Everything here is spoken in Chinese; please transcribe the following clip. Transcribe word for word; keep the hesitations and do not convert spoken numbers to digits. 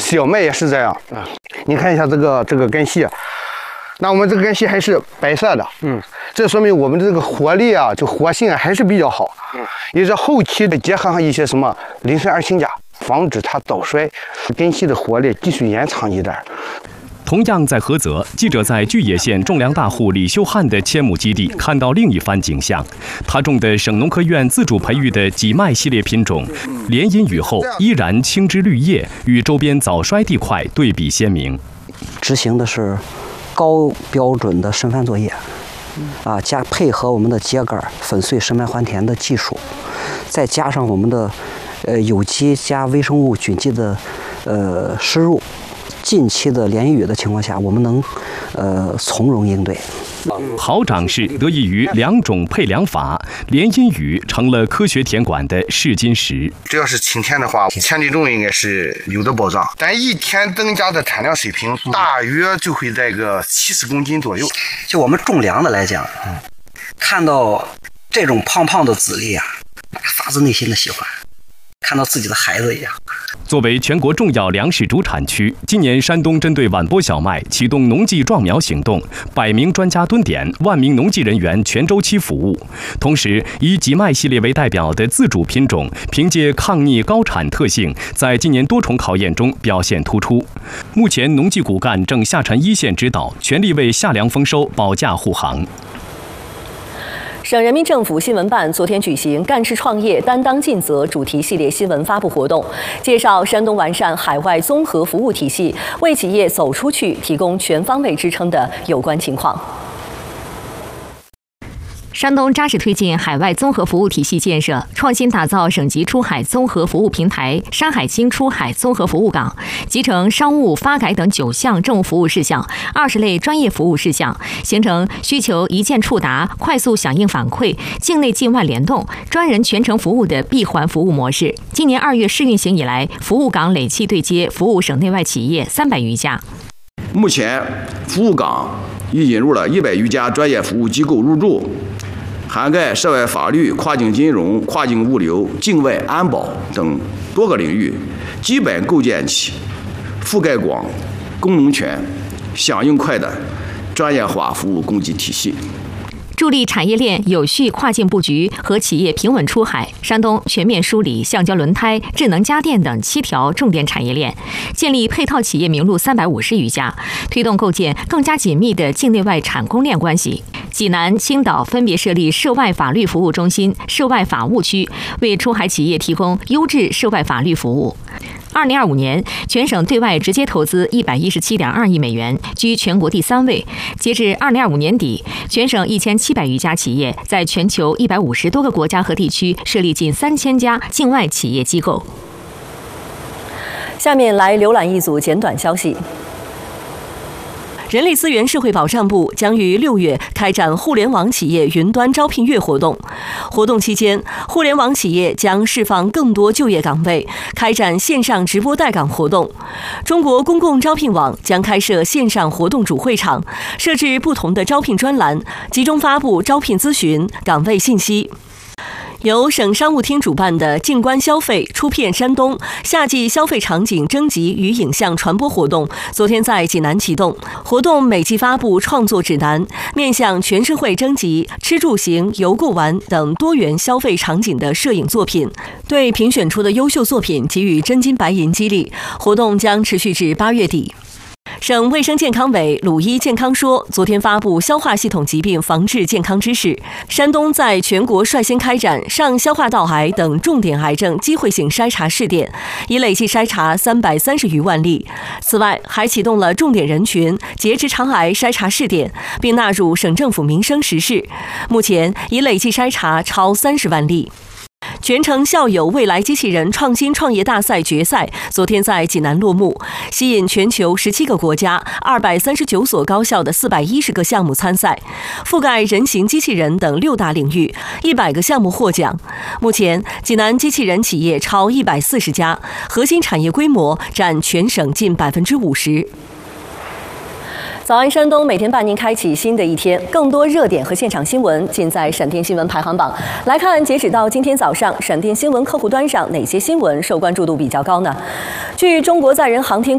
小麦也是这样啊。你看一下这个这个根系，那我们这个根系还是白色的，嗯，这说明我们这个活力啊，就活性啊还是比较好。嗯，也是后期的结合上一些什么磷酸二氢钾，防止它早衰，根系的活力继续延长一点。 同样在菏泽，记者在巨野县种粮大户李秀汉的千亩基地看到另一番景象。他种的省农科院自主培育的己麦系列品种，连阴雨后依然青枝绿叶，与周边早衰地块对比鲜明。 执行的是高标准的深翻作业，啊，加配合我们的秸秆粉碎深埋还田的技术，再加上我们的呃有机加微生物菌剂的呃施入。近期的连雨的情况下，我们能呃从容应对。 好长势得益于两种配粮法，连阴雨成了科学田管的试金石。 只要是晴天的话，田地重应该是有的保障，但一天增加的产量水平大约就会在个七十公斤左右。 就我们种粮的来讲，看到这种胖胖的籽粒啊，发自内心的喜欢，看到自己的孩子一样。 作为全国重要粮食主产区，今年山东针对晚播小麦启动农技壮苗行动，百名专家蹲点，万名农技人员全周期服务。同时，以己麦系列为代表的自主品种，凭借抗逆高产特性，在今年多重考验中表现突出。目前，农技骨干正下沉一线指导，全力为夏粮丰收保驾护航。 省人民政府新闻办昨天举行“干事创业，担当尽责”主题系列新闻发布活动，介绍山东完善海外综合服务体系，为企业走出去提供全方位支撑的有关情况。 山东扎实推进海外综合服务体系建设，创新打造省级出海综合服务平台——山海经出海综合服务港，集成商务、发改等九项政务服务事项、二十类专业服务事项，形成需求一键触达、快速响应反馈、境内境外联动、专人全程服务的闭环服务模式。今年二月试运行以来，服务港累计对接服务省内外企业三百余家。 目前，服务港已引入了一百余家专业服务机构入驻。涵盖涉外法律、跨境金融、跨境物流、境外安保等多个领域，基本构建起覆盖广、功能全、响应快的专业化服务供给体系。 助力产业链有序跨境布局和企业平稳出海，山东全面梳理橡胶轮胎、智能家电等七条重点产业链，建立配套企业名录三百五十余家，推动构建更加紧密的境内外产供链关系。济南、青岛分别设立涉外法律服务中心、涉外法务区，为出海企业提供优质涉外法律服务。二零二五年，全省对外直接投资一百一十七点二亿美元，居全国第三位。截至二零二五年底，全省一千七百余家企业在全球一百五十多个国家和地区设立近三千家境外企业机构。 下面来浏览一组简短消息。人力资源社会保障部将于六月开展互联网企业云端招聘月活动。活动期间，互联网企业将释放更多就业岗位，开展线上直播带岗活动。中国公共招聘网将开设线上活动主会场，设置不同的招聘专栏，集中发布招聘咨询、岗位信息。由省商务厅主办的静观消费出片山东夏季消费场景征集与影像传播活动，昨天在济南启动。活动每季发布创作指南，面向全社会征集吃住行、游购玩等多元消费场景的摄影作品，对评选出的优秀作品给予真金白银激励。活动将持续至八月底。省卫生健康委鲁医健康说昨天发布消化系统疾病防治健康知识，山东在全国率先开展上消化道癌等重点癌症机会性筛查试点，已累计筛查三百三十余万例。此外，还启动了重点人群结直肠癌筛查试点，并纳入省政府民生实事，目前已累计筛查超三十万例。全城校友未来机器人创新创业大赛决赛昨天在济南落幕，吸引全球十七个国家、二百三十九所高校的四百一十个项目参赛，覆盖人形机器人等六大领域，一百个项目获奖。目前，济南机器人企业超一百四十家，核心产业规模占全省近百分之五十。早安山东每天伴您开启新的一天，更多热点和现场新闻尽在闪电新闻排行榜。来看，截止到今天早上，闪电新闻客户端上哪些新闻受关注度比较高呢？据中国载人航天